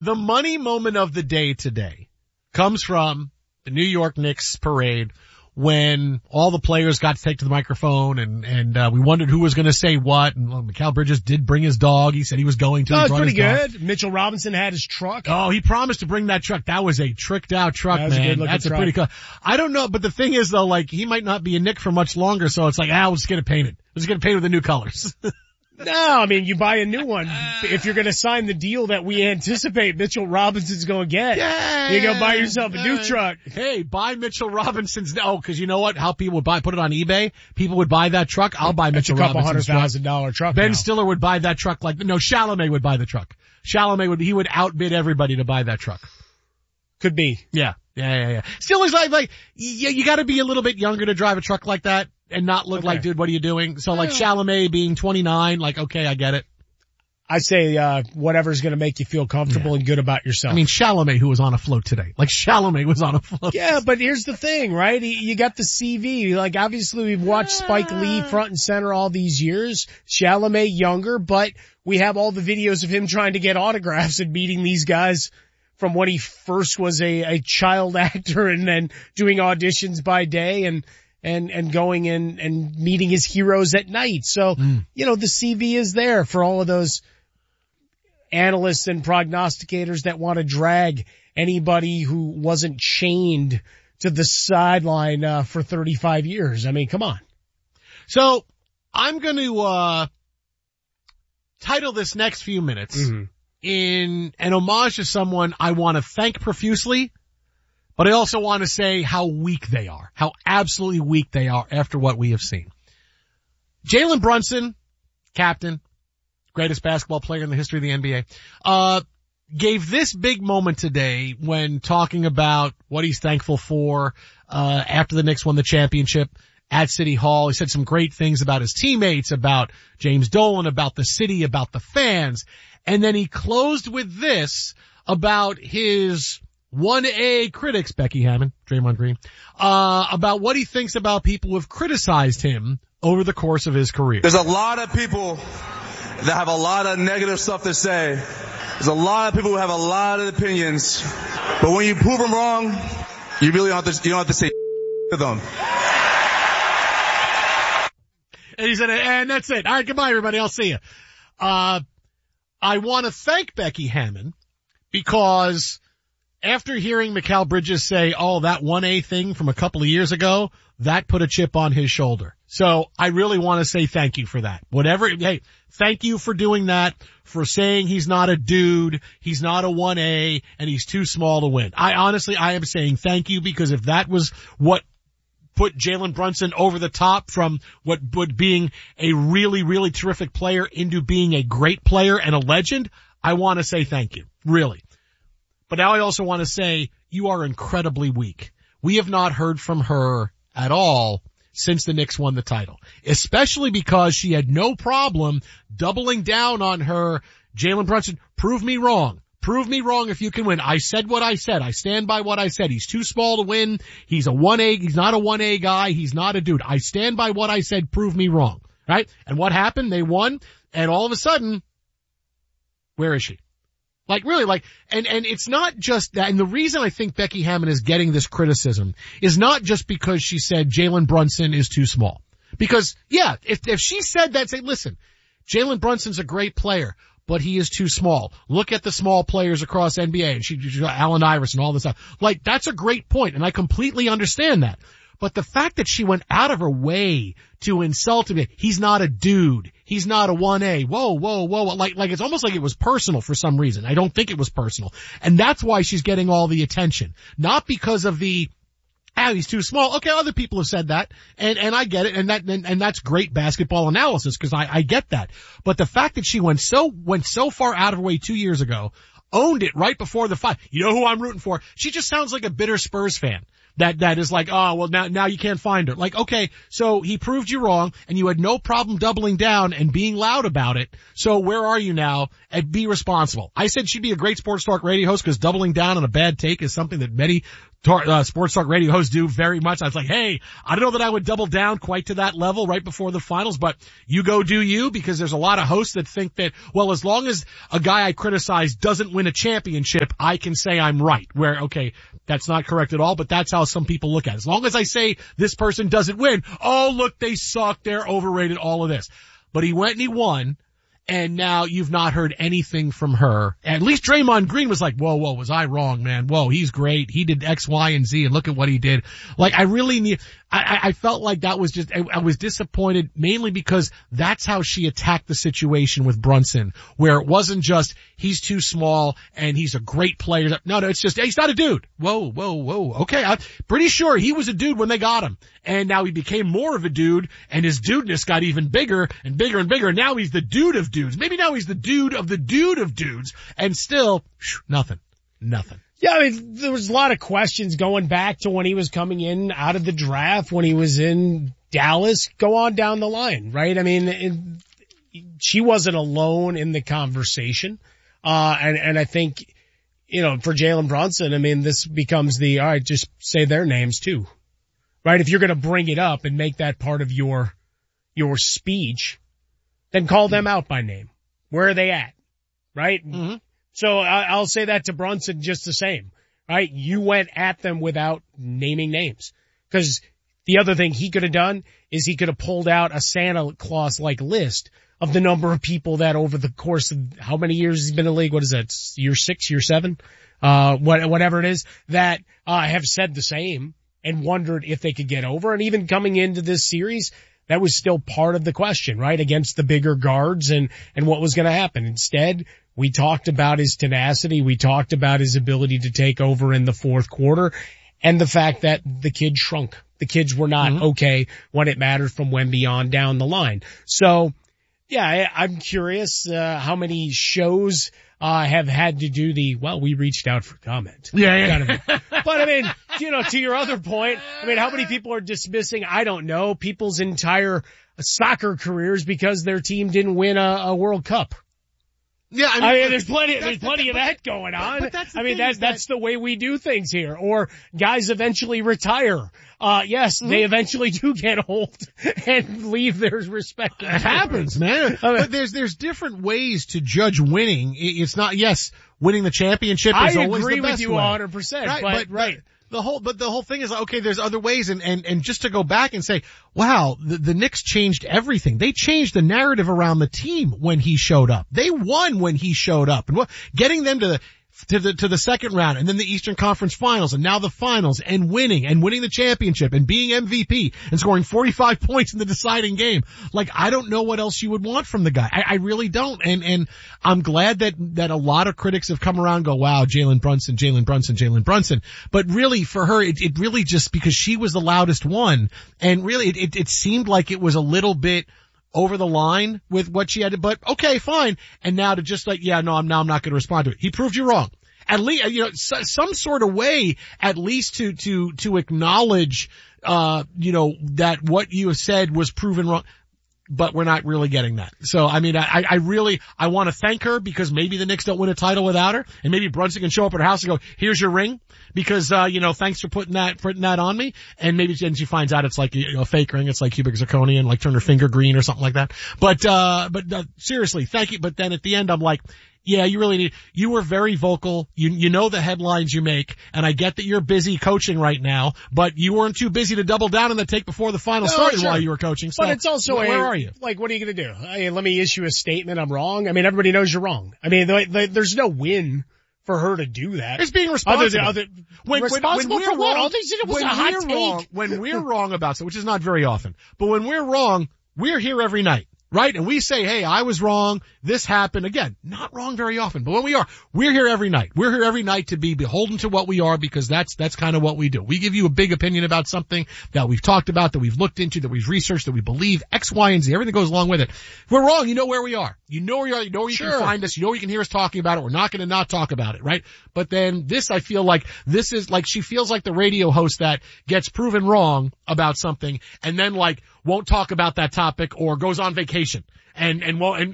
The money moment of the day today comes from the New York Knicks parade when all the players got to take to the microphone and we wondered who was going to say what. And Mikal Bridges did bring his dog. He said he was going to. That was pretty good. Mitchell Robinson had his truck. Oh, he promised to bring that truck. That was a tricked out truck, man. That's a pretty cool. I don't know, but the thing is though, like he might not be a Knick for much longer. So it's like, we'll just get it painted. We'll just get it painted with the new colors. No, I mean, you buy a new one. If you're going to sign the deal that we anticipate Mitchell Robinson's going to get, you go buy yourself a new truck. Hey, buy Mitchell Robinson's. Cause you know what? How people would put it on eBay. People would buy that truck. I'll buy Mitchell Robinson's truck. $200,000 truck. Ben Stiller would buy that truck Chalamet would buy the truck. He would outbid everybody to buy that truck. Could be. Yeah. Stiller's like, you gotta be a little bit younger to drive a truck like that. And not look like, dude, what are you doing? So like Chalamet being 29, like, okay, I get it. I say, whatever's gonna make you feel comfortable and good about yourself. I mean, Chalamet, who was on a float today. Like, Chalamet was on a float. Yeah, but here's the thing, right? You got the CV. Like, obviously we've watched Spike Lee front and center all these years. Chalamet younger, but we have all the videos of him trying to get autographs and meeting these guys from when he first was a child actor and then doing auditions by day and going in and meeting his heroes at night. So, the CV is there for all of those analysts and prognosticators that want to drag anybody who wasn't chained to the sideline, for 35 years. I mean, come on. So I'm going to, title this next few minutes in an homage to someone I want to thank profusely. But I also want to say how weak they are, how absolutely weak they are after what we have seen. Jalen Brunson, captain, greatest basketball player in the history of the NBA, gave this big moment today when talking about what he's thankful for, after the Knicks won the championship at City Hall. He said some great things about his teammates, about James Dolan, about the city, about the fans. And then he closed with this about his 1A critics, Becky Hammon, Draymond Green, about what he thinks about people who have criticized him over the course of his career. There's a lot of people that have a lot of negative stuff to say. There's a lot of people who have a lot of opinions. But when you prove them wrong, you really don't have to say to them. And he said, and that's it. All right, goodbye, everybody. I'll see you. I want to thank Becky Hammon because after hearing Mikal Bridges say, that 1A thing from a couple of years ago, that put a chip on his shoulder. So I really want to say thank you for that. Thank you for doing that, for saying he's not a dude, he's not a 1A, and he's too small to win. I am saying thank you because if that was what put Jalen Brunson over the top from what being a really, really terrific player into being a great player and a legend, I want to say thank you. Really. But now I also want to say you are incredibly weak. We have not heard from her at all since the Knicks won the title, especially because she had no problem doubling down on her. Jalen Brunson, prove me wrong. Prove me wrong if you can win. I said what I said. I stand by what I said. He's too small to win. He's a 1A. He's not a 1A guy. He's not a dude. I stand by what I said. Prove me wrong. Right? And what happened? They won. And all of a sudden, where is she? Like really, and it's not just that, and the reason I think Becky Hammon is getting this criticism is not just because she said Jalen Brunson is too small. Because, if she said that, say, listen, Jalen Brunson's a great player, but he is too small. Look at the small players across NBA, and she Allen Iverson, all this stuff. Like, that's a great point, and I completely understand that. But the fact that she went out of her way to insult him, he's not a dude. He's not a 1A. Whoa. Like it's almost like it was personal for some reason. I don't think it was personal. And that's why she's getting all the attention. Not because of the, he's too small. Okay, other people have said that. And I get it. And that's great basketball analysis because I get that. But the fact that she went so far out of her way 2 years ago, owned it right before the fight. You know who I'm rooting for? She just sounds like a bitter Spurs fan. That is like, now you can't find her. Like, okay, so he proved you wrong and you had no problem doubling down and being loud about it. So where are you now? And be responsible. I said she'd be a great sports talk radio host because doubling down on a bad take is something that many sports talk radio hosts do very much. I was like, hey, I don't know that I would double down quite to that level right before the finals, but you go do you, because there's a lot of hosts that think that, well, as long as a guy I criticize doesn't win a championship, I can say I'm right. Where, okay, that's not correct at all, but that's how some people look at it. As long as I say this person doesn't win, oh, look, they suck, they're overrated, all of this. But he went and he won. And now you've not heard anything from her. At least Draymond Green was like, whoa, was I wrong, man? Whoa, he's great. He did X, Y, and Z, and look at what he did. Like, I felt like that was just, I was disappointed mainly because that's how she attacked the situation with Brunson, where it wasn't just, he's too small and he's a great player. No, it's just, he's not a dude. Whoa. Okay, I'm pretty sure he was a dude when they got him. And now he became more of a dude, and his dudeness got even bigger and bigger and bigger. And now he's the dude of dudes. Maybe now he's the dude of dudes, and still, nothing. Yeah, I mean, there was a lot of questions going back to when he was coming in out of the draft, when he was in Dallas, go on down the line, right? I mean, she wasn't alone in the conversation. And I think, for Jalen Brunson, I mean, this becomes all right, just say their names too, right? If you're going to bring it up and make that part of your speech, then call them out by name. Where are they at? Right? Mm-hmm. So I'll say that to Brunson just the same, right? You went at them without naming names. Because the other thing he could have done is he could have pulled out a Santa Claus-like list of the number of people that over the course of how many years he's been in the league, what is that, year 6, year 7, whatever it is, that have said the same and wondered if they could get over. And even coming into this series, that was still part of the question, right? Against the bigger guards and what was going to happen. Instead, we talked about his tenacity. We talked about his ability to take over in the fourth quarter and the fact that the kid shrunk. The kids were not okay when it mattered from Wemby on down the line. So, yeah, I'm curious how many shows have had to do we reached out for comment. Yeah. Kind of. But I mean, to your other point, I mean, how many people are dismissing, I don't know, people's entire soccer careers because their team didn't win a World Cup? Yeah, I mean, there's plenty of that going on. But that's the way we do things here. Or guys eventually retire. They eventually do get old and leave their respective. It happens, man. But there's different ways to judge winning. It's not, winning the championship is always the best way. I agree with you 100%. Right. The whole thing is, okay, there's other ways, and just to go back and say, wow, the Knicks changed everything. They changed the narrative around the team when he showed up. They won when he showed up, and getting them to the second round, and then the Eastern Conference Finals, and now the Finals, and winning the championship, and being MVP, and scoring 45 points in the deciding game. Like, I don't know what else you would want from the guy. I really don't. And I'm glad that a lot of critics have come around and go, wow, Jalen Brunson. But really, for her, it really just because she was the loudest one, and really, it seemed like it was a little bit over the line with what she had to, but okay, fine. And now to just I'm not going to respond to it. He proved you wrong. At least, some sort of way, at least to acknowledge, that what you said was proven wrong. But we're not really getting that. So, I mean, I want to thank her because maybe the Knicks don't win a title without her, and maybe Brunson can show up at her house and go, here's your ring, because, thanks for putting that on me. And maybe then she finds out it's like a fake ring. It's like cubic zirconia, like turn her finger green or something like that. But seriously, thank you. But then at the end, I'm like, yeah, you were very vocal. You know the headlines you make, and I get that you're busy coaching right now, but you weren't too busy to double down on the take before the final started while you were coaching. So, but it's also where are you? Like, what are you going to do? Let me issue a statement. I'm wrong. I mean, everybody knows you're wrong. I mean, there's no win for her to do that. It's being responsible. Responsible for what? All they said was a hot take. When we're wrong about something, which is not very often, but when we're wrong, we're here every night. Right? And we say, hey, I was wrong. This happened. Again, not wrong very often, but when we're here every night. We're here every night to be beholden to what we are, because that's kind of what we do. We give you a big opinion about something that we've talked about, that we've looked into, that we've researched, that we believe, X, Y, and Z. Everything goes along with it. If we're wrong, you know where we are. You know where you are. You know where you can find us. You know where you can hear us talking about it. We're not going to not talk about it, right? But then I feel like this is like, she feels like the radio host that gets proven wrong about something and then won't talk about that topic or goes on vacation. And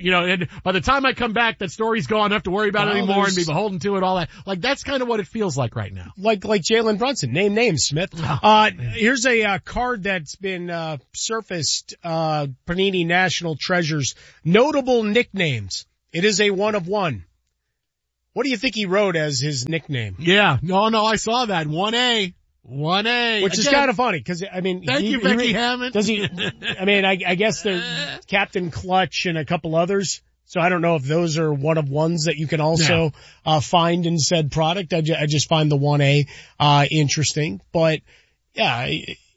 by the time I come back, that story's gone. I don't have to worry about it anymore and be beholden to it, all that. Like, that's kind of what it feels like right now. Like Jalen Brunson. Name names, Smith. Here's a card that's been surfaced, Panini National Treasures. Notable nicknames. It is a 1 of 1. What do you think he wrote as his nickname? Yeah. No, I saw that. 1A. 1A. Which is kind of funny, because, I mean... Thank you, Becky Hammond. Does he... I mean, I guess there's Captain Clutch and a couple others, so I don't know if those are 1 of 1s that you can also find in said product. I just find the 1A interesting. But, yeah,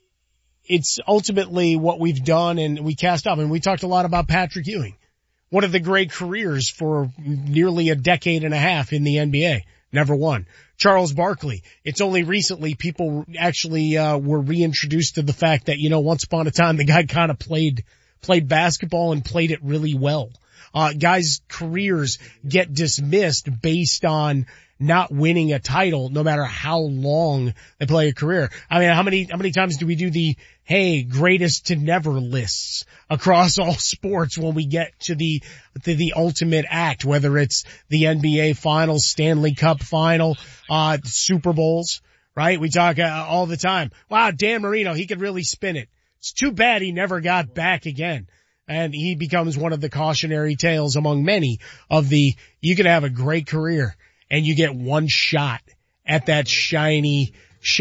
it's ultimately what we've done, and we cast up. And we talked a lot about Patrick Ewing. One of the great careers for nearly a decade and a half in the NBA. Never won. Charles Barkley. It's only recently people actually were reintroduced to the fact that, once upon a time the guy kind of played basketball and played it really well. Guys' careers get dismissed based on not winning a title, no matter how long they play a career. I mean, how many times do we do the, hey, greatest to never lists across all sports when we get to the ultimate act, whether it's the NBA Finals, Stanley Cup Final, Super Bowls, right? We talk all the time. Wow, Dan Marino, he could really spin it. It's too bad he never got back again. And he becomes one of the cautionary tales among many of you can have a great career and you get one shot at that shiny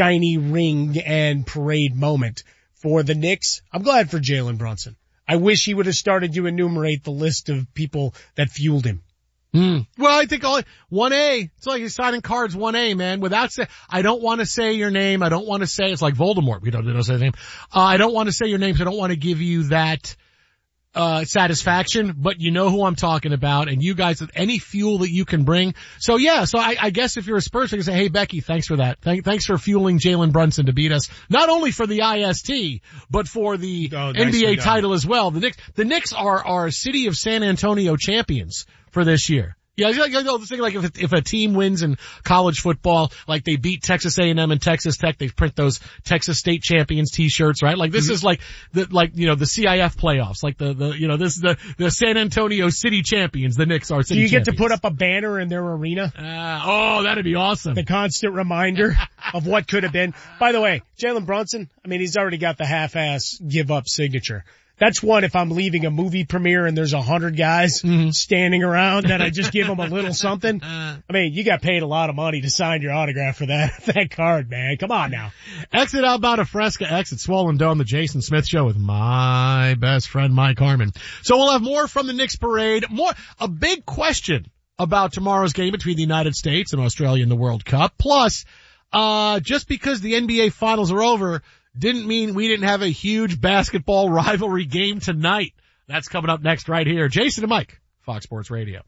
ring and parade moment. For the Knicks, I'm glad for Jalen Brunson. I wish he would have started to enumerate the list of people that fueled him. Well, I think 1A, it's like you're signing cards 1A, man, I don't want to say your name. I don't want to say, it's like Voldemort. We don't say his name. I don't want to say your name, so I don't want to give you that satisfaction, but you know who I'm talking about, and you guys, any fuel that you can bring. So yeah, I guess if you're a Spurs fan, you can say, hey Becky, thanks for that. Thanks for fueling Jalen Brunson to beat us, not only for the IST, but for the NBA title as well. The Knicks are City of San Antonio champions for this year. Yeah, like if a team wins in college football, like they beat Texas A&M and Texas Tech, they print those Texas State Champions t-shirts, right? Like this is like the CIF playoffs, like this is the San Antonio City Champions, the Knicks are City champions. Do you get to put up a banner in their arena? That'd be awesome. The constant reminder of what could have been. By the way, Jalen Brunson, I mean, he's already got the half-ass give-up signature. That's one if I'm leaving a movie premiere and there's 100 guys standing around, that I just give them a little something. I mean, you got paid a lot of money to sign your autograph for that card, man. Come on now. Exit Alberta Fresca, exit Swollen Dome, the Jason Smith Show with my best friend Mike Harmon. So we'll have more from the Knicks parade. A big question about tomorrow's game between the United States and Australia in the World Cup. Plus, just because the NBA Finals are over didn't mean we didn't have a huge basketball rivalry game tonight. That's coming up next right here. Jason and Mike, Fox Sports Radio.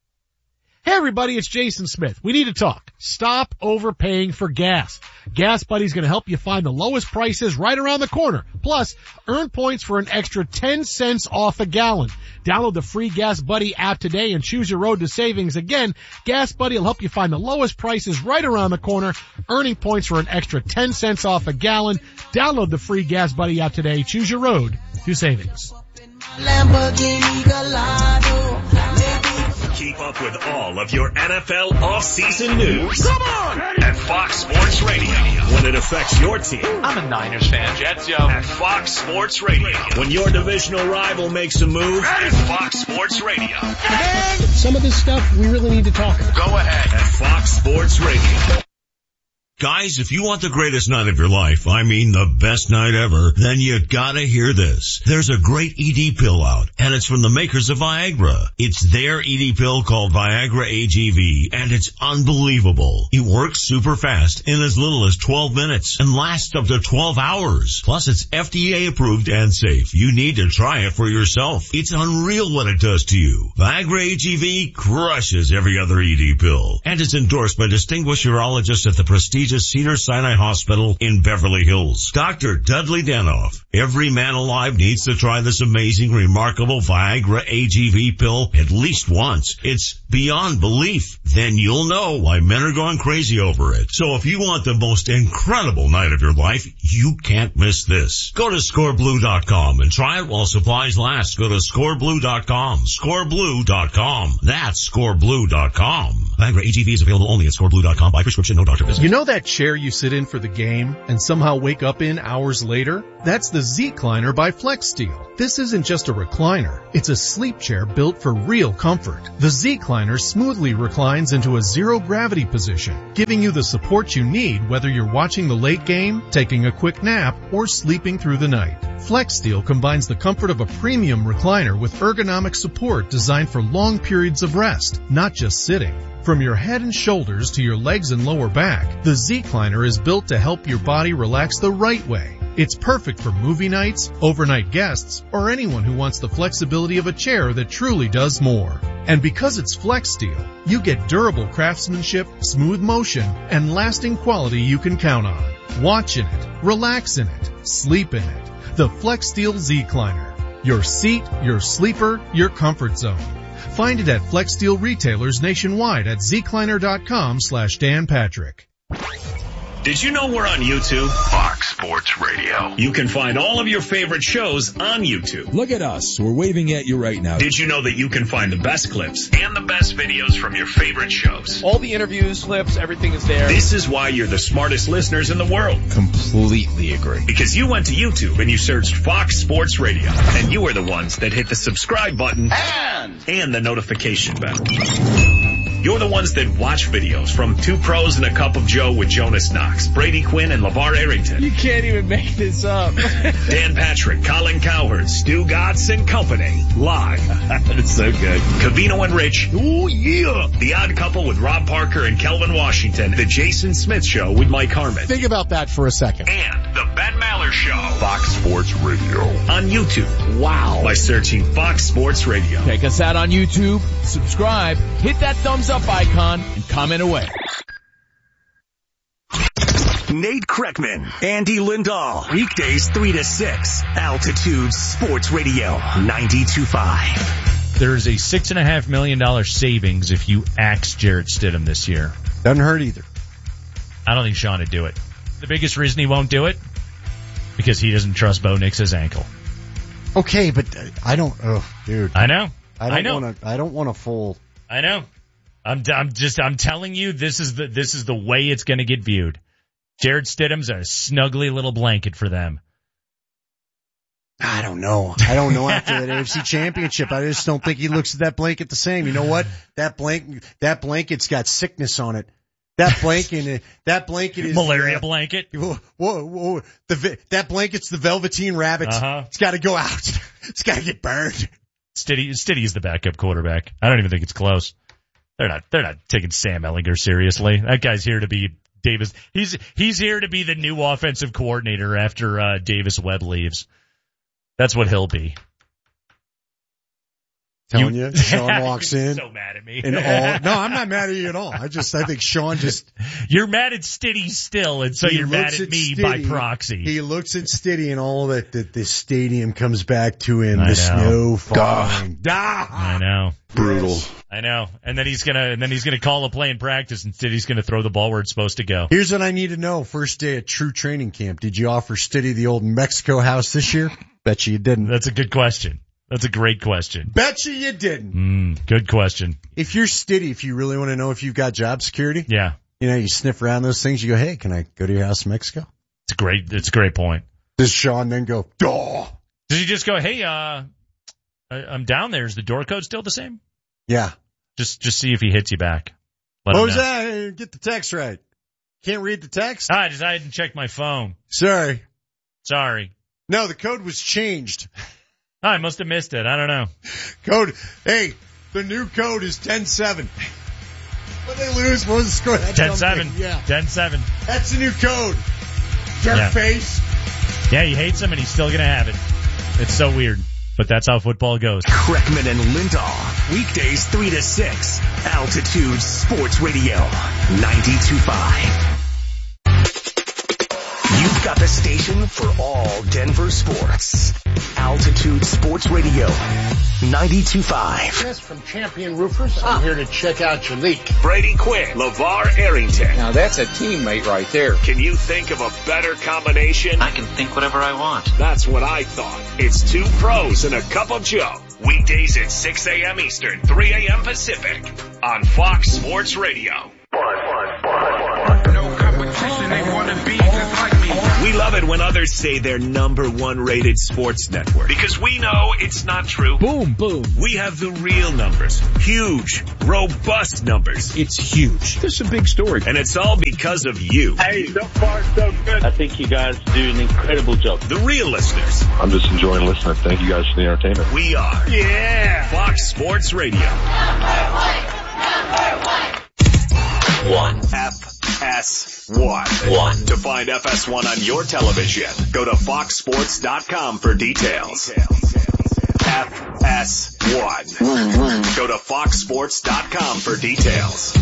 Hey everybody, it's Jason Smith. We need to talk. Stop overpaying for gas. Gas Buddy's going to help you find the lowest prices right around the corner. Plus, earn points for an extra 10 cents off a gallon. Download the free Gas Buddy app today and choose your road to savings. Again, Gas Buddy will help you find the lowest prices right around the corner, earning points for an extra 10 cents off a gallon. Download the free Gas Buddy app today. Choose your road to savings. Keep up with all of your NFL off-season news. Come on! At Fox Sports Radio. When it affects your team. I'm a Niners fan. Jets, yo. At Fox Sports Radio. When your divisional rival makes a move. At Fox Sports Radio. Some of this stuff we really need to talk about. Go ahead. At Fox Sports Radio. Guys, if you want the greatest night of your life, I mean the best night ever, then you gotta hear this. There's a great ED pill out, and it's from the makers of Viagra. It's their ED pill called Viagra AGV, and it's unbelievable. It works super fast in as little as 12 minutes and lasts up to 12 hours. Plus, it's FDA approved and safe. You need to try it for yourself. It's unreal what it does to you. Viagra AGV crushes every other ED pill, and it's endorsed by distinguished urologists at the prestigious to Cedars-Sinai Hospital in Beverly Hills. Dr. Dudley Danoff. Every man alive needs to try this amazing, remarkable Viagra AGV pill at least once. It's beyond belief. Then you'll know why men are going crazy over it. So if you want the most incredible night of your life, you can't miss this. Go to scoreblue.com and try it while supplies last. Go to scoreblue.com. Scoreblue.com. That's scoreblue.com. Viagra AGV is available only at scoreblue.com by prescription, no doctor visit. You know that chair you sit in for the game and somehow wake up in hours later? That's the Z-Cliner by FlexSteel. This isn't just a recliner. It's a sleep chair built for real comfort. The Z-Cliner smoothly reclines into a zero-gravity position, giving you the support you need whether you're watching the late game, taking a quick nap, or sleeping through the night. FlexSteel combines the comfort of a premium recliner with ergonomic support designed for long periods of rest, not just sitting. From your head and shoulders to your legs and lower back, the Z-Cliner is built to help your body relax the right way. It's perfect for movie nights, overnight guests, or anyone who wants the flexibility of a chair that truly does more. And because it's FlexSteel, you get durable craftsmanship, smooth motion, and lasting quality you can count on. Watch in it, relax in it, sleep in it. The FlexSteel Z-Cliner. Your seat, your sleeper, your comfort zone. Find it at FlexSteel retailers nationwide at zcliner.com/Dan Patrick. Did you know we're on YouTube? Fox Sports Radio. You can find all of your favorite shows on YouTube. Look at us. We're waving at you right now. Did you know that you can find the best clips and the best videos from your favorite shows? All the interviews, clips, everything is there. This is why you're the smartest listeners in the world. Completely agree. Because you went to YouTube and you searched Fox Sports Radio. And you are the ones that hit the subscribe button and the notification bell. You're the ones that watch videos from Two Pros and a Cup of Joe with Jonas Knox, Brady Quinn, and LeVar Arrington. You can't even make this up. Dan Patrick, Colin Cowherd, Stu Gatz and Company. Live. It's so good. Covino and Rich. Oh, yeah. The Odd Couple with Rob Parker and Kelvin Washington. The Jason Smith Show with Mike Harmon. Think about that for a second. And the Ben Maller Show. Fox Sports Radio. On YouTube. Wow. By searching Fox Sports Radio. Check us out on YouTube. Subscribe. Hit that thumbs up icon and comment away. Nate Kreckman, Andy Lindahl. Weekdays 3 to 6. Altitude Sports Radio 92.5. There's a $6.5 million savings if you axe Jarrett Stidham this year. Doesn't hurt either. I don't think Sean would do it. The biggest reason he won't do it? Because he doesn't trust Bo Nix's ankle. Okay, but I don't, dude. I know. I don't want a full. I know. I'm telling you, this is the way it's going to get viewed. Jarrett Stidham's a snuggly little blanket for them. I don't know after that AFC Championship. I just don't think he looks at that blanket the same. You know what? That blanket's got sickness on it. That blanket is malaria blanket. Whoa. That blanket's the Velveteen Rabbit. It's got to go out. It's got to get burned. Stiddy's the backup quarterback. I don't even think it's close. They're not taking Sam Ehlinger seriously. That guy's here to be Davis. He's here to be the new offensive coordinator after Davis Webb leaves. That's what he'll be. Telling you, Sean walks in. So mad at me. No, I'm not mad at you at all. I think Sean just. You're mad at Stiddy still, and so you're mad at me by proxy. He looks at Stiddy and all that the stadium comes back to him. The snow falling. I know. Brutal. I know. And then he's gonna call a play in practice, and Stiddy's gonna throw the ball where it's supposed to go. Here's what I need to know. First day at true training camp. Did you offer Stiddy the old Mexico house this year? Bet you didn't. That's a good question. That's a great question. Bet you didn't. Good question. If you're Stiddy, if you really want to know if you've got job security, yeah, you sniff around those things. You go, hey, can I go to your house in Mexico? It's a great point. Does Sean then go, duh? Does he just go, hey, I'm down there. Is the door code still the same? Yeah. Just see if he hits you back. What was that? Get the text right. Can't read the text? I didn't check my phone. Sorry. No, the code was changed. I must have missed it. I don't know. Hey, the new code is 10-7. When they lose, what was the score? 10-7. Yeah. 10-7. That's the new code. Jerk face. Yeah, he hates him and he's still going to have it. It's so weird, but that's how football goes. Kreckman and Lindahl. Weekdays 3 to 6. Altitude Sports Radio 92.5. got the station for all Denver sports. Altitude Sports Radio, 92.5. Yes, from Champion Roofers. I'm here to check out your leak. Brady Quinn, LeVar Arrington. Now that's a teammate right there. Can you think of a better combination? I can think whatever I want. That's what I thought. It's two pros and a cup of Joe. Weekdays at 6 a.m. Eastern, 3 a.m. Pacific on Fox Sports Radio. No competition, they want to be just like me. We love it when others say they're number one rated sports network because we know it's not true. Boom, boom. We have the real numbers. Huge, robust numbers. It's huge. This is a big story. And it's all because of you. Hey, so far so good. I think you guys do an incredible job. The real listeners. I'm just enjoying listening. Thank you guys for the entertainment. We are. Yeah. Fox Sports Radio. One. FS1. To find FS1 on your television, go to foxsports.com for details. FS1. Go to foxsports.com for details.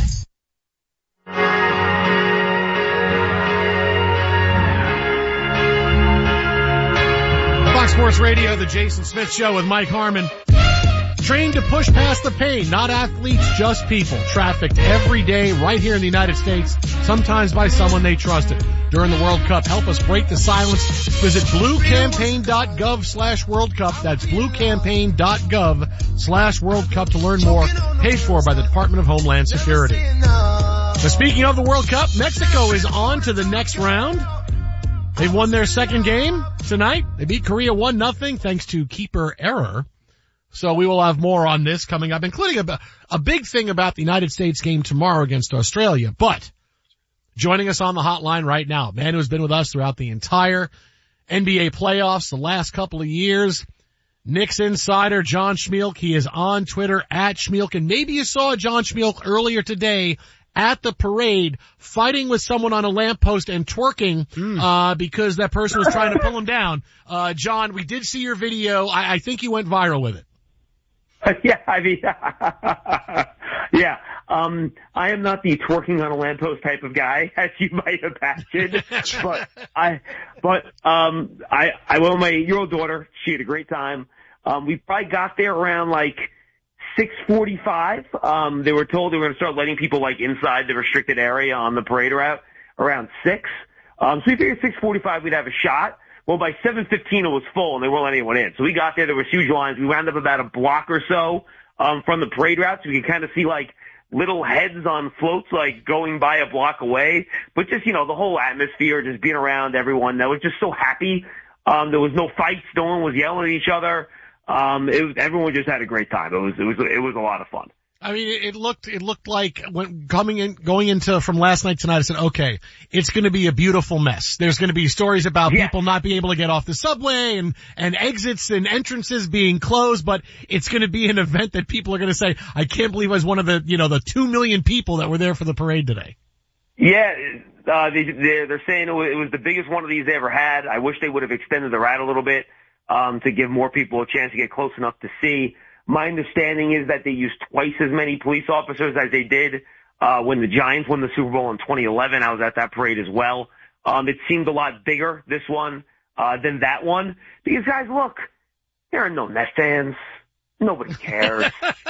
Fox Sports Radio, the Jason Smith Show with Mike Harmon. Trained to push past the pain, not athletes, just people. Trafficked every day right here in the United States, sometimes by someone they trusted. During the World Cup, help us break the silence. Visit bluecampaign.gov/World Cup. That's bluecampaign.gov/World Cup to learn more. Paid for by the Department of Homeland Security. Now, speaking of the World Cup, Mexico is on to the next round. They've won their second game tonight. They beat Korea 1-0 thanks to keeper error. So we will have more on this coming up, including a big thing about the United States game tomorrow against Australia. But joining us on the hotline right now, a man who's been with us throughout the entire NBA playoffs the last couple of years, Knicks insider John Schmeelk. He is on Twitter at Schmeelk, and maybe you saw John Schmeelk earlier today at the parade fighting with someone on a lamppost and twerking because that person was trying to pull him down. John, we did see your video. I think you went viral with it. Yeah, I mean, yeah. I am not the twerking on a lamppost type of guy, as you might imagine. but I went with my 8-year-old daughter. She had a great time. We probably got there around like 6:45. They were told they were going to start letting people like inside the restricted area on the parade route around 6. So we figured 6:45 we'd have a shot. Well, by 7:15 it was full and they weren't letting anyone in. So we got there was huge lines. We wound up about a block or so, from the parade route, so we could kind of see like little heads on floats like going by a block away. But just, the whole atmosphere, just being around everyone that was just so happy. There was no fights. No one was yelling at each other. Everyone just had a great time. It was a lot of fun. I mean, it looked like going into from last night tonight, I said, okay, it's going to be a beautiful mess. There's going to be stories about people not being able to get off the subway and exits and entrances being closed, but it's going to be an event that people are going to say, I can't believe I was one of the 2 million people that were there for the parade today. Yeah, they're saying it was the biggest one of these they ever had. I wish they would have extended the route a little bit, to give more people a chance to get close enough to see. My understanding is that they used twice as many police officers as they did when the Giants won the Super Bowl in 2011. I was at that parade as well. It seemed a lot bigger, this one, than that one. Because, guys, look, there are no Mets fans. Nobody cares.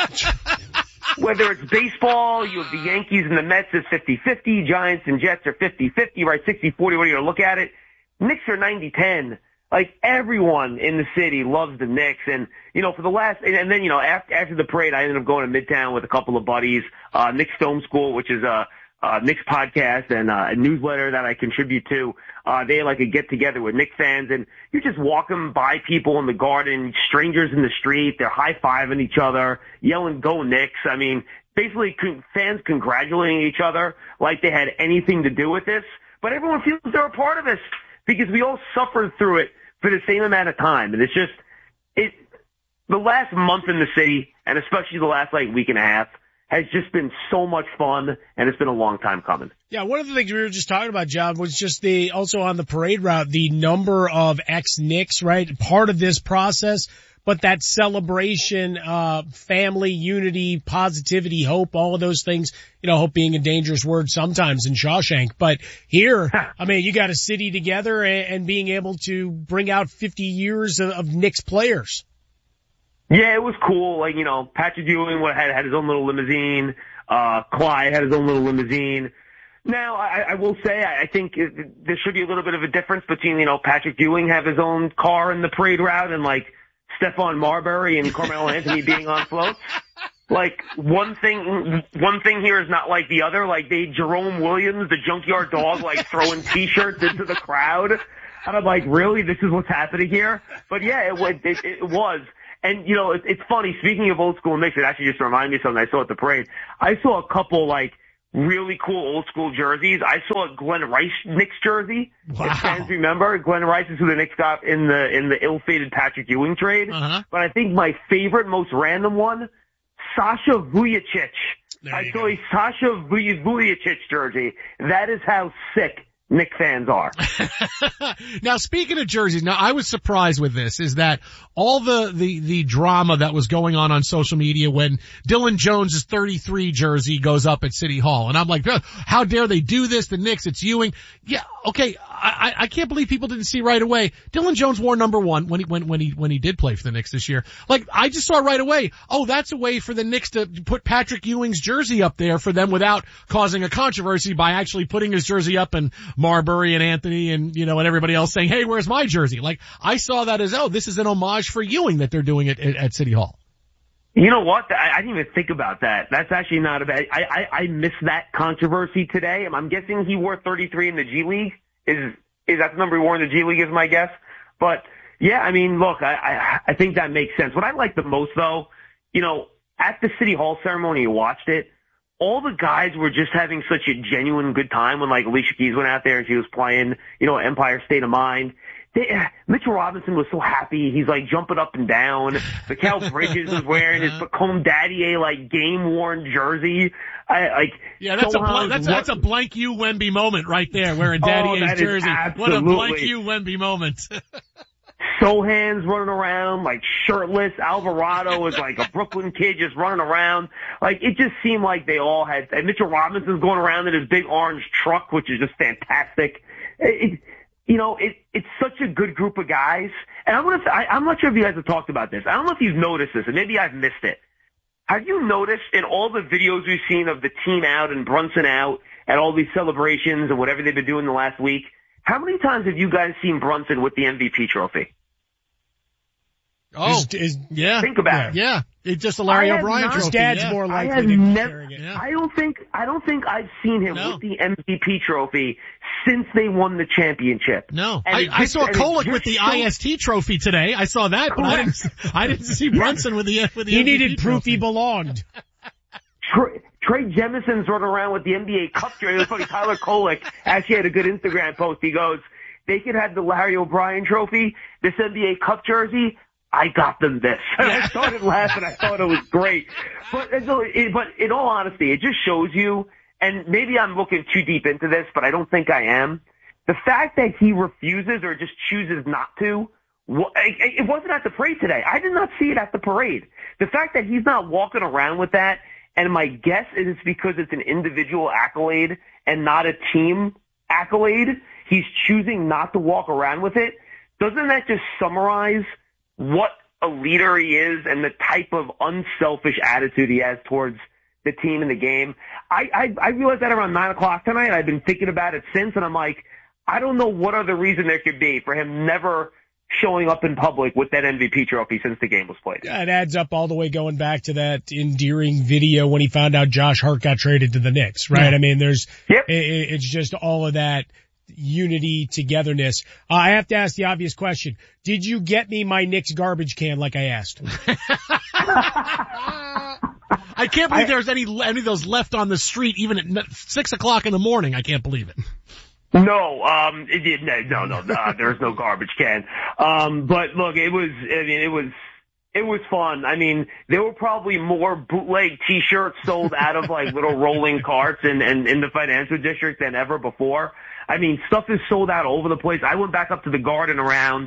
Whether it's baseball, you have the Yankees and the Mets is 50-50. Giants and Jets are 50-50, right? 60-40, what are you going to look at it? Knicks are 90-10. Like, everyone in the city loves the Knicks. And, for the last, and then, after the parade, I ended up going to Midtown with a couple of buddies, Knicks Film School, which is a Knicks podcast and a newsletter that I contribute to. They had like a get together with Knicks fans, and you're just walking by people in the garden, strangers in the street, they're high-fiving each other, yelling, "Go Knicks." I mean, basically fans congratulating each other like they had anything to do with this. But everyone feels they're a part of this because we all suffered through it for the same amount of time. And it's just, the last month in the city, and especially the last week and a half, has just been so much fun, and it's been a long time coming. Yeah, one of the things we were just talking about, John, was just also on the parade route, the number of ex-Knicks, right? Part of this process, but that celebration, family, unity, positivity, hope, all of those things, hope being a dangerous word sometimes in Shawshank. But here, I mean, you got a city together and being able to bring out 50 years of Knicks players. Yeah, it was cool. Like, Patrick Ewing had his own little limousine. Clyde had his own little limousine. Now, I will say, I think there should be a little bit of a difference between, Patrick Ewing have his own car in the parade route and like Stephon Marbury and Carmelo Anthony being on floats. Like, one thing here is not like the other. Like, Jerome Williams, the junkyard dog, like throwing t-shirts into the crowd. And I'm like, really? This is what's happening here? But yeah, it was. And, it's funny. Speaking of old school Knicks, it actually just reminded me of something I saw at the parade. I saw a couple, like, really cool old school jerseys. I saw a Glenn Rice Knicks jersey. Wow. If fans remember, Glenn Rice is who the Knicks got in the ill-fated Patrick Ewing trade. Uh-huh. But I think my favorite, most random one, Sasha Vujacic. I saw a Sasha Vujacic jersey. That is how sick Knick fans are. Now, speaking of jerseys, now I was surprised with this, is that all the drama that was going on social media when Dylan Jones' 33 jersey goes up at City Hall. And I'm like, how dare they do this? The Knicks, it's Ewing. Yeah, okay. I can't believe people didn't see right away. Dylan Jones wore number 1 when he did play for the Knicks this year. Like, I just saw right away, oh, that's a way for the Knicks to put Patrick Ewing's jersey up there for them without causing a controversy by actually putting his jersey up and Marbury and Anthony and, and everybody else saying, hey, where's my jersey? Like, I saw that as, oh, this is an homage for Ewing that they're doing it at City Hall. You know what? I didn't even think about that. That's actually not a bad, I missed that controversy today. I'm guessing he wore 33 in the G League. Is that the number he wore in the G League is my guess. But yeah, I mean, look, I think that makes sense. What I like the most though, at the City Hall ceremony, you watched it, all the guys were just having such a genuine good time when like Alicia Keys went out there and she was playing, Empire State of Mind. Mitchell Robinson was so happy. He's like jumping up and down. Mikal Bridges was wearing his Pacome Daddier like game worn jersey. That's a blank you Wemby moment right there, wearing Daddier's jersey. What a blank you Wemby moment. Sohan's running around like shirtless. Alvarado is like a Brooklyn kid just running around. Like, it just seemed like they all had, and Mitchell Robinson's going around in his big orange truck, which is just fantastic. It's such a good group of guys. And I'm not sure if you guys have talked about this. I don't know if you've noticed this, and maybe I've missed it. Have you noticed in all the videos we've seen of the team out and Brunson out at all these celebrations and whatever they've been doing the last week, how many times have you guys seen Brunson with the MVP trophy? Oh, yeah. Think about it. Yeah. It's just a Larry O'Brien trophy. His dad's more likely to be carrying it. I don't think I've seen him with the MVP trophy since they won the championship. No. I saw Kolek with the IST trophy today. I saw that, but I didn't see Brunson with the MVP He needed proof trophy. He belonged. Trey Jemison's running around with the NBA Cup jersey. It was funny. Tyler Kolek actually had a good Instagram post. He goes, they could have the Larry O'Brien trophy, this NBA Cup jersey. I got them this. And I started laughing. I thought it was great. But in all honesty, it just shows you, and maybe I'm looking too deep into this, but I don't think I am. The fact that he refuses or just chooses not to, it wasn't at the parade today. I did not see it at the parade. The fact that he's not walking around with that, and my guess is it's because it's an individual accolade and not a team accolade. He's choosing not to walk around with it. Doesn't that just summarize what a leader he is and the type of unselfish attitude he has towards the team and the game? I realized that around 9 o'clock tonight. I've been thinking about it since, and I'm like, I don't know what other reason there could be for him never showing up in public with that MVP trophy since the game was played. Yeah, it adds up all the way going back to that endearing video when he found out Josh Hart got traded to the Knicks, right? Yeah. I mean, it's just all of that unity, togetherness. I have to ask the obvious question. Did you get me my Knicks garbage can like I asked? I can't believe there's any of those left on the street even at 6 o'clock in the morning. I can't believe it. No, there's no garbage can. But look, it was It was fun. I mean, there were probably more bootleg T-shirts sold out of like little rolling carts in the financial district than ever before. I mean, stuff is sold out all over the place. I went back up to the Garden around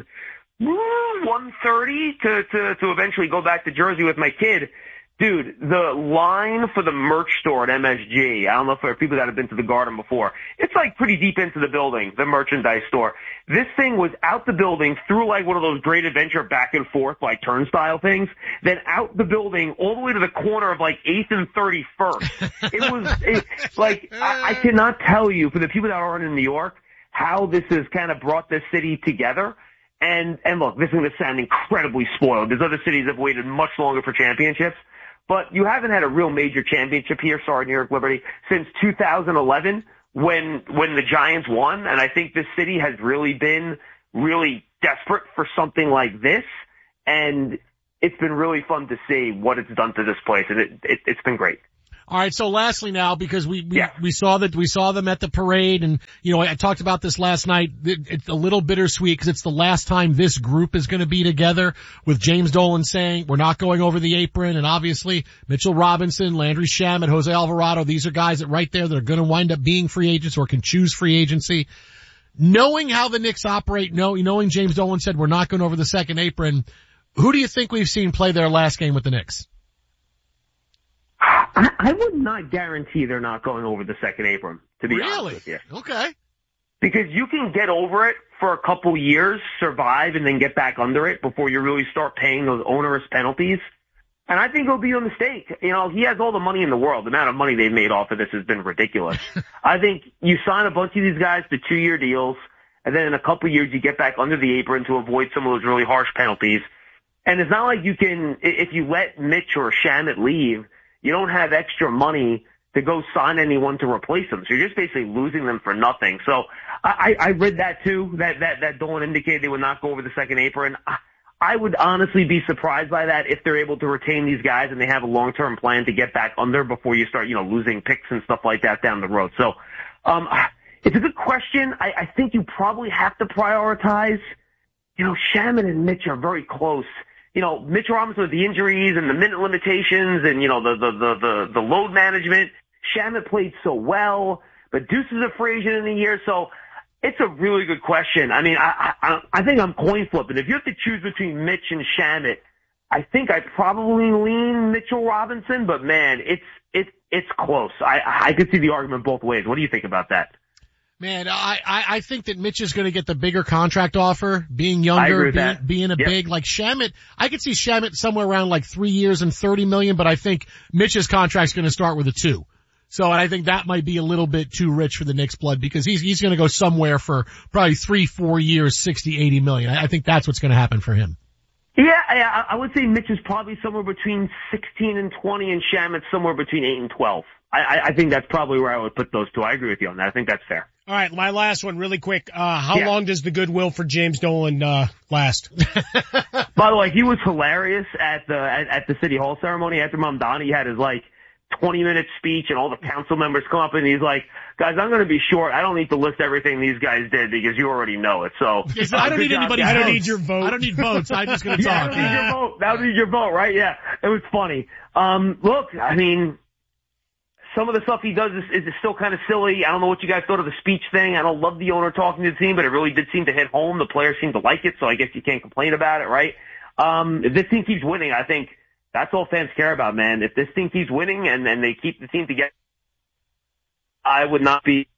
1:30 to eventually go back to Jersey with my kid. Dude, the line for the merch store at MSG, I don't know if there are people that have been to the Garden before. It's like pretty deep into the building, the merchandise store. This thing was out the building through like one of those Great Adventure back and forth like turnstile things, then out the building all the way to the corner of like 8th and 31st. I cannot tell you, for the people that aren't in New York, how this has kind of brought this city together. And look, this is going to sound incredibly spoiled. There's other cities that have waited much longer for championships. But you haven't had a real major championship here, sorry, New York Liberty, since 2011 when the Giants won. And I think this city has really been really desperate for something like this. And it's been really fun to see what it's done to this place. And it's been great. All right. So lastly now, because we saw them at the parade, and, you know, I talked about this last night. It's a little bittersweet because it's the last time this group is going to be together, with James Dolan saying we're not going over the apron. And obviously Mitchell Robinson, Landry Shamet, Jose Alvarado, these are guys that right there that are going to wind up being free agents or can choose free agency. Knowing how the Knicks operate, knowing James Dolan said we're not going over the second apron, who do you think we've seen play their last game with the Knicks? I would not guarantee they're not going over the second apron, to be honest with you. Okay. Because you can get over it for a couple years, survive, and then get back under it before you really start paying those onerous penalties. And I think it'll be a mistake. You know, he has all the money in the world. The amount of money they've made off of this has been ridiculous. I think you sign a bunch of these guys to 2-year deals, and then in a couple years you get back under the apron to avoid some of those really harsh penalties. And it's not like you can, if you let Mitch or Shamet leave, you don't have extra money to go sign anyone to replace them. So you're just basically losing them for nothing. So I read that too, that Dolan indicated they would not go over the second apron. I would honestly be surprised by that if they're able to retain these guys and they have a long-term plan to get back under before you start, losing picks and stuff like that down the road. So, it's a good question. I think you probably have to prioritize, Shamet and Mitch are very close. Mitch Robinson with the injuries and the minute limitations and, the load management. Shamet played so well, but Deuce is a free agent in the year. So it's a really good question. I mean, I think I'm coin flipping. If you have to choose between Mitch and Shamet, I think I'd probably lean Mitchell Robinson, but man, it's close. I could see the argument both ways. What do you think about that? Man, I think that Mitch is going to get the bigger contract offer, being younger, being big, like Shamet. I could see Shamet somewhere around like 3 years and $30 million, but I think Mitch's contract's going to start with a 2. So, and I think that might be a little bit too rich for the Knicks blood because he's going to go somewhere for probably 3-4 years, 60, 80 million. I think that's what's going to happen for him. Yeah, I would say Mitch is probably somewhere between 16 and 20 and Shamet's somewhere between 8 and 12. I think that's probably where I would put those two. I agree with you on that. I think that's fair. All right, my last one really quick. How long does the goodwill for James Dolan last? By the way, he was hilarious at the City Hall ceremony. After Mamdani, he had his 20-minute speech and all the council members come up and he's like, guys, I'm going to be short. I don't need to list everything these guys did because you already know it. So I don't need anybody's votes. I don't need your vote. I don't need votes. I'm just going to talk. I don't need your vote. That was your vote, right? Yeah. It was funny. Look, I mean, some of the stuff he does is still kind of silly. I don't know what you guys thought of the speech thing. I don't love the owner talking to the team, but it really did seem to hit home. The players seem to like it, so I guess you can't complain about it, right? If this team keeps winning, I think that's all fans care about, man. If this team keeps winning and they keep the team together, I would not be.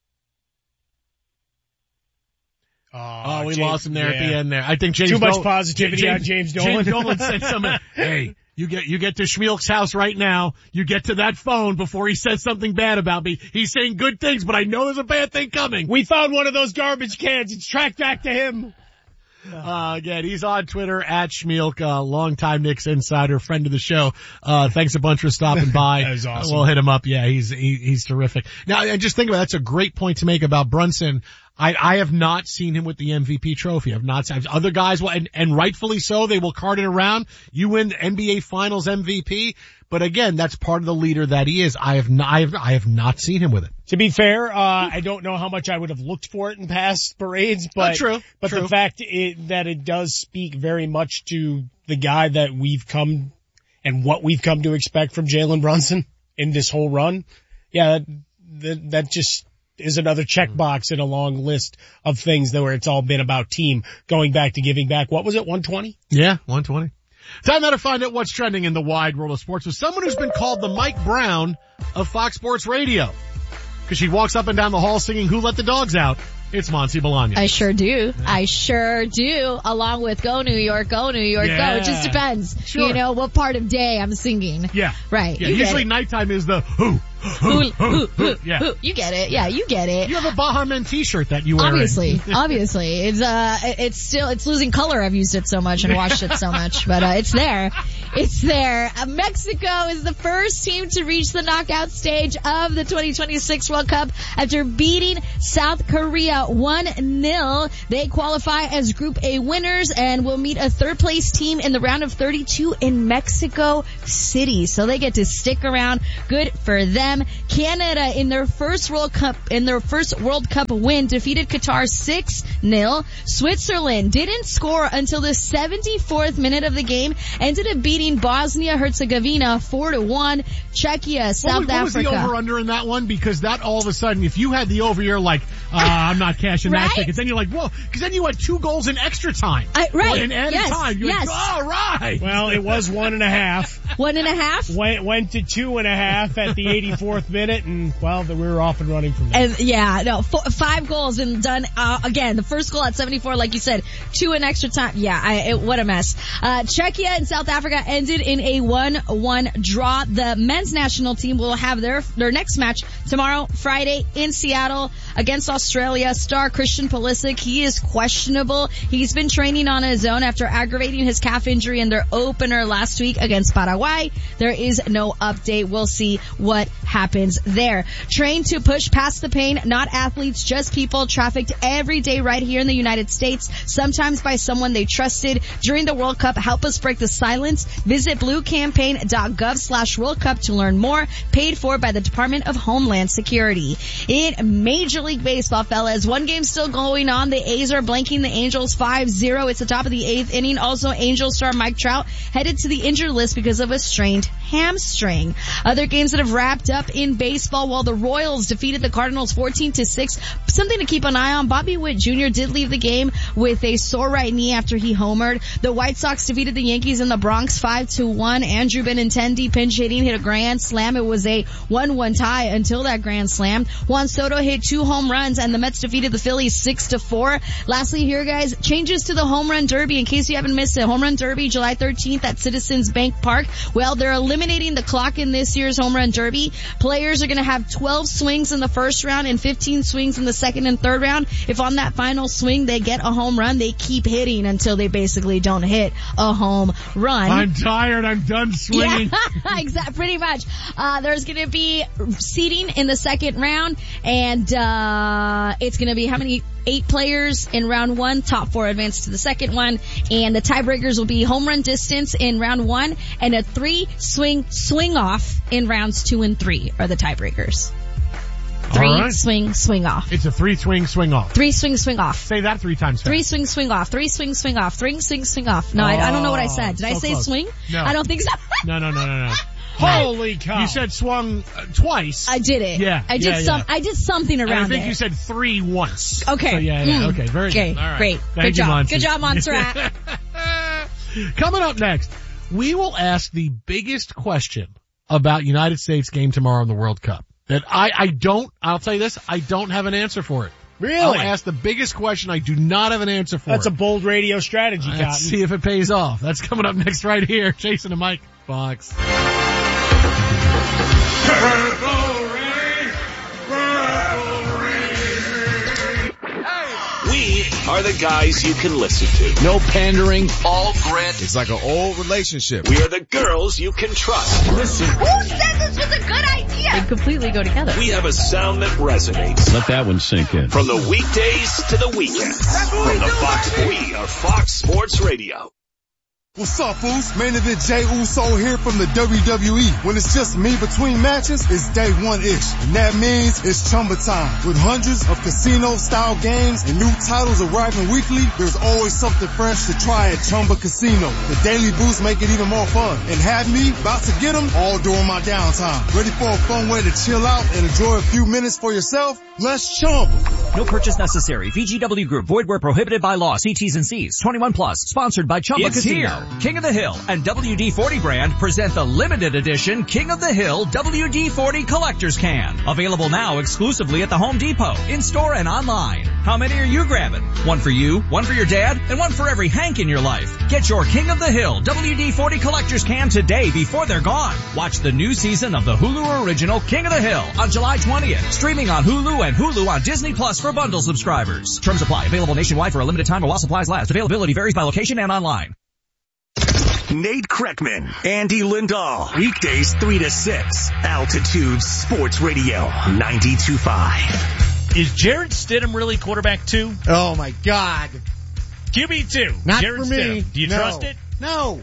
We lost him there at the end there. I think James too much positivity on James Dolan. James Dolan said something. Hey, you get to Schmeelk's house right now. You get to that phone before he says something bad about me. He's saying good things, but I know there's a bad thing coming. We found one of those garbage cans. It's tracked back to him. Again, he's on Twitter at Schmeelk, longtime Knicks insider, friend of the show. Thanks a bunch for stopping by. That was awesome. We'll hit him up. Yeah, he's terrific. Now, and just think about it, that's a great point to make about Brunson. I have not seen him with the MVP trophy. I've not seen other guys will, and rightfully so, they will cart it around. You win NBA Finals MVP, but again, that's part of the leader that he is. I have not seen him with it. To be fair, I don't know how much I would have looked for it in past parades, but true. The fact that it does speak very much to the guy that we've come and what we've come to expect from Jalen Brunson in this whole run. Yeah, that just is another checkbox in a long list of things where it's all been about team going back to giving back. What was it, 120? Yeah, 120. Time now to find out what's trending in the wide world of sports with someone who's been called the Mike Brown of Fox Sports Radio. Because she walks up and down the hall singing Who Let the Dogs Out. It's Monty Bolaños. I sure do. I sure do. Along with Go New York, Go New York, Go. It just depends. Sure. You know, what part of day I'm singing. Yeah. Right. Yeah, usually nighttime is the who. Yeah. You get it. Yeah, you get it. You have a Baha Men t-shirt that you wear. Obviously. It's losing color. I've used it so much and washed it so much, but it's there. It's there. Mexico is the first team to reach the knockout stage of the 2026 World Cup after beating South Korea 1-0. They qualify as Group A winners and will meet a third place team in the round of 32 in Mexico City. So they get to stick around. Good for them. Canada in their first World Cup win defeated Qatar 6-0. Switzerland didn't score until the 74th minute of the game, ended up beating Bosnia-Herzegovina 4-1. Czechia, South Africa. What was the over-under in that one? Because that all of a sudden, if you had the over, you're like, I'm not cashing that ticket. Then you're like, whoa, because then you had 2 goals in extra time. Right. In added time. You're like, all right. Well, it was 1.5. 1.5? Went to 2.5 at the 84th minute, and well, we were off and running from there. And 5 goals and done, again, the first goal at 74, like you said, 2 in extra time. Yeah, what a mess. Czechia and South Africa ended in a 1-1 draw. The men's national team will have their next match tomorrow, Friday, in Seattle against Australia. Star Christian Pulisic, he is questionable. He's been training on his own after aggravating his calf injury in their opener last week against Paraguay. There is no update. We'll see what happens there. Trained to push past the pain, not athletes, just people trafficked every day right here in the United States, sometimes by someone they trusted during the World Cup. Help us break the silence. Visit bluecampaign.gov/World Cup to learn more. Paid for by the Department of Homeland Security. In Major League Baseball, fellas, one game still going on. The A's are blanking the Angels 5-0. It's the top of the 8th inning. Also, Angels star Mike Trout headed to the injured list because of a strained hamstring. Other games that have wrapped up in baseball, while the Royals defeated the Cardinals 14-6. Something to keep an eye on. Bobby Witt Jr. did leave the game with a sore right knee after he homered. The White Sox defeated the Yankees in the Bronx 5-1. Andrew Benintendi pinch hitting hit a grand slam. It was a 1-1 tie until that grand slam. Juan Soto hit 2 home runs and the Mets defeated the Phillies 6-4. Lastly here, guys, changes to the Home Run Derby. In case you haven't missed it, Home Run Derby July 13th at Citizens Bank Park. Well, they're eliminating the clock in this year's Home Run Derby. Players are going to have 12 swings in the first round and 15 swings in the second and third round. If on that final swing they get a home run, they keep hitting until they basically don't hit a home run. I'm tired. I'm done swinging. Yeah, exactly. Pretty much. There's going to be seeding in the second round, and it's going to be how many? 8 players in round 1, top 4 advance to the second one, and the tiebreakers will be home run distance in round 1 and a 3-swing off in rounds 2 and 3 are the tiebreakers. 3-swing off. It's a 3-swing off. 3-swing off. Say that 3 times fast. 3-swing off. 3-swing off. 3-swing off. No, I don't know what I said. Did I say close. Swing? No. I don't think so. No. Holy cow. You said swung twice. I did it. Yeah. I did something around it. I think you said 3 once. Okay. So okay. Very good. All right. Great. Thank you, Monty. Good job, Montserrat. Coming up next, we will ask the biggest question about United States game tomorrow in the World Cup. That I'll tell you this, I don't have an answer for it. Really? I'll ask the biggest question. I do not have an answer for That's it. a bold radio strategy, Cotton. Let's see if it pays off. That's coming up next right here. Jason and Mike, Fox. We are the guys you can listen to. No pandering. All grit. It's like an old relationship. We are the girls you can trust. Listen. Who said this was a good idea? They completely go together. We have a sound that resonates. Let that one sink in. From the weekdays to the weekends. From the Fox, we are Fox Sports Radio. What's up, fools? Main event Jey Uso here from the WWE. When it's just me between matches, it's day one-ish. And that means it's Chumba time. With hundreds of casino-style games and new titles arriving weekly, there's always something fresh to try at Chumba Casino. The daily boosts make it even more fun. And have me about to get them all during my downtime. Ready for a fun way to chill out and enjoy a few minutes for yourself? Let's Chumba. No purchase necessary. VGW Group. Void where prohibited by law. See T's and C's. 21 plus. Sponsored by Chumba Casino. Here. King of the Hill and WD-40 brand present the limited edition King of the Hill WD-40 Collector's Can. Available now exclusively at the Home Depot, in-store and online. How many are you grabbing? One for you, one for your dad, and one for every Hank in your life. Get your King of the Hill WD-40 Collector's Can today before they're gone. Watch the new season of the Hulu original King of the Hill on July 20th. Streaming on Hulu and Hulu on Disney Plus for bundle subscribers. Terms apply. Available nationwide for a limited time or while supplies last. Availability varies by location and online. Nate Kreckman, Andy Lindahl, weekdays 3 to 6, Altitude Sports Radio, 92.5. Is Jarrett Stidham really quarterback 2? Oh my God. QB2. Not Jarrett for me. Stidham. Do you trust it? No.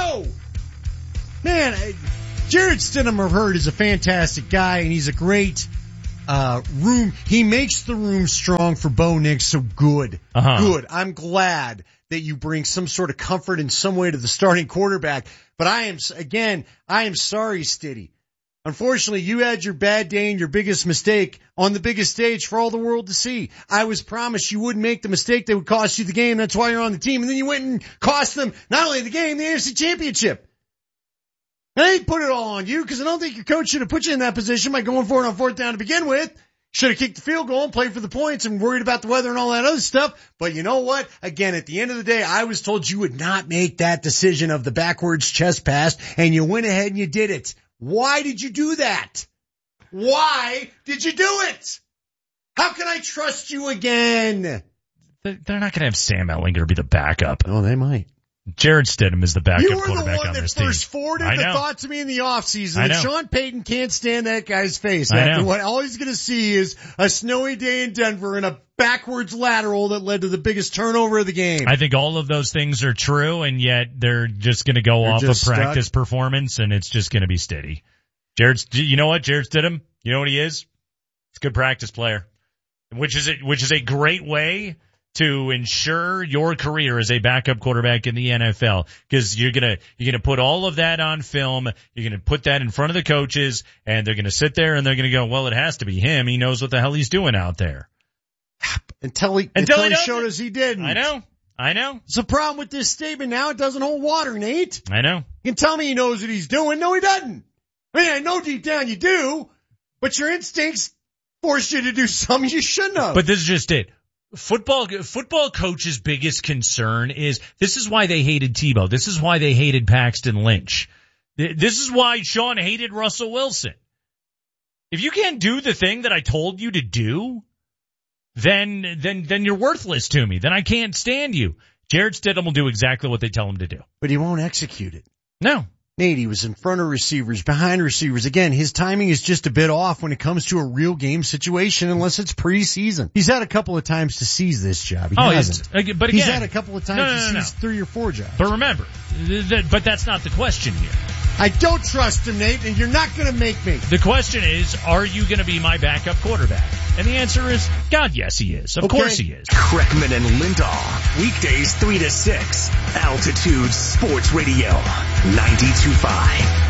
Man, Jarrett Stidham, I've heard, is a fantastic guy, and he's a great room. He makes the room strong for Bo Nix, so good. Good. I'm glad that you bring some sort of comfort in some way to the starting quarterback. But I am sorry, Stiddy. Unfortunately, you had your bad day and your biggest mistake on the biggest stage for all the world to see. I was promised you wouldn't make the mistake that would cost you the game. That's why you're on the team. And then you went and cost them not only the game, the AFC Championship. I ain't put it all on you because I don't think your coach should have put you in that position by going for it on fourth down to begin with. Should have kicked the field goal and played for the points and worried about the weather and all that other stuff. But you know what? Again, at the end of the day, I was told you would not make that decision of the backwards chest pass, and you went ahead and you did it. Why did you do that? Why did you do it? How can I trust you again? They're not going to have Sam Ehlinger be the backup. Oh, they might. Jared Stidham is the backup quarterback on this team. You were the one that first forwarded the thought to me in the offseason that Sean Payton can't stand that guy's face. After what all he's going to see is a snowy day in Denver and a backwards lateral that led to the biggest turnover of the game. I think all of those things are true, and yet they're just going to go off of practice performance, and it's just going to be steady. You know what, Jared Stidham? You know what he is? He's a good practice player, which is a great way to ensure your career as a backup quarterback in the NFL, because you're gonna put all of that on film. You're gonna put that in front of the coaches, and they're gonna sit there and they're gonna go, well, it has to be him. He knows what the hell he's doing out there. Until he showed us he didn't. I know. It's a problem with this statement now. It doesn't hold water, Nate. I know. You can tell me he knows what he's doing. No, he doesn't. I mean, I know deep down you do, but your instincts force you to do something you shouldn't have. But this is just it. Football coach's biggest concern is, this is why they hated Tebow. This is why they hated Paxton Lynch. This is why Sean hated Russell Wilson. If you can't do the thing that I told you to do, then you're worthless to me. Then I can't stand you. Jared Stidham will do exactly what they tell him to do. But he won't execute it. No. Nate, he was in front of receivers, behind receivers. Again, his timing is just a bit off when it comes to a real game situation unless it's preseason. He's had a couple of times to seize this job. He hasn't. But again, he's had a couple of times to seize 3 or 4 jobs. But remember, but that's not the question here. I don't trust him, Nate, and you're not going to make me. The question is, are you going to be my backup quarterback? And the answer is, God, yes, he is. Of course he is. Kreckman and Lindahl, weekdays 3 to 6, Altitude Sports Radio, 92.5.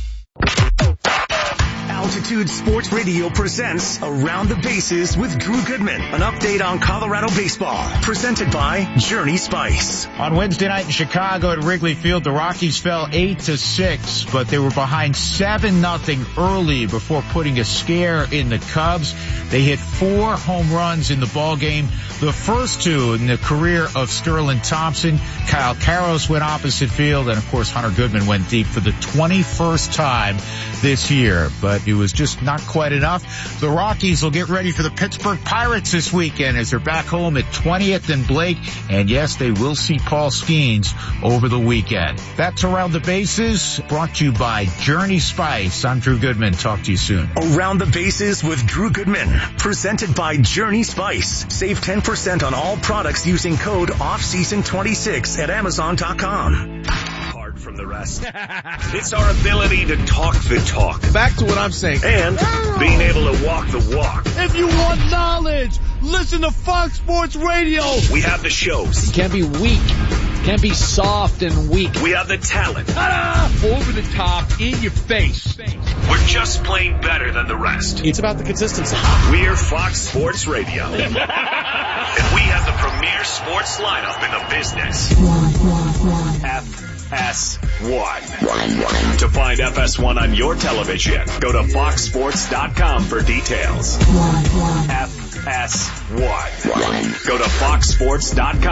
Altitude Sports Radio presents Around the Bases with Drew Goodman. An update on Colorado baseball. Presented by Journey Spice. On Wednesday night in Chicago at Wrigley Field, the Rockies fell 8-6, but they were behind 7-0 early before putting a scare in the Cubs. They hit 4 home runs in the ballgame. The first 2 in the career of Sterling Thompson. Kyle Karros went opposite field, and of course Hunter Goodman went deep for the 21st time this year. But It was just not quite enough. The Rockies will get ready for the Pittsburgh Pirates this weekend as they're back home at 20th and Blake. And yes, they will see Paul Skeens over the weekend. That's Around the Bases, brought to you by Journey Spice. I'm Drew Goodman. Talk to you soon. Around the Bases with Drew Goodman, presented by Journey Spice. Save 10% on all products using code OFFSEASON26 at Amazon.com. Apart from the rest, it's our ability to talk the talk. Back to what I'm saying. And being able to walk the walk. If you want knowledge, listen to Fox Sports Radio. We have the shows. You can't be weak. Can't be soft and weak. We have the talent. Over the top, in your face. We're just plain better than the rest. It's about the consistency. We're Fox Sports Radio. And we have the premier sports lineup in the business. FS1. To find FS1 on your television, go to foxsports.com for details. FS1. Go to foxsports.com.